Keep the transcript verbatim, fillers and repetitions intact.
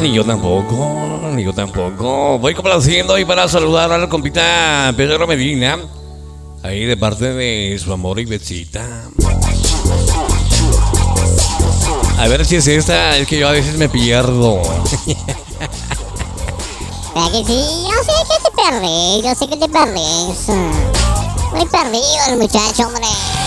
ni yo tampoco, ni yo tampoco. Voy complaciendo y para saludar al compita Pedro Medina, ahí de parte de su amor y Betsita. A ver si es esta, es que yo a veces me pierdo. ¿Verdad que sí? Yo sé que te perdés, yo sé que te perdés. Muy perdido el muchacho, hombre.